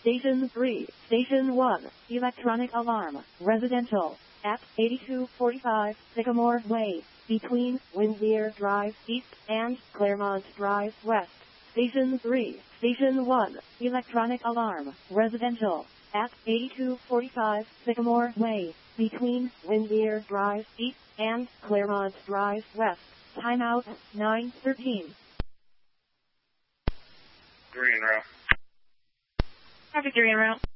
Station 3, Station 1, electronic alarm, residential, at 8245 Sycamore Way, between Windsor Drive East and Claremont Drive West. Station 3, Station 1, electronic alarm, residential, at 8245 Sycamore Way, between Windsor Drive East and Claremont Drive West. Timeout, 9:13. Green route. Traffic 3 en route.